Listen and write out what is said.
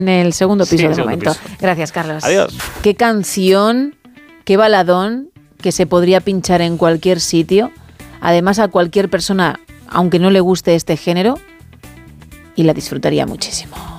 en el segundo piso de momento. Gracias, Carlos. Adiós. Qué canción, qué baladón que se podría pinchar en cualquier sitio. Además, a cualquier persona, aunque no le guste este género, y la disfrutaría muchísimo.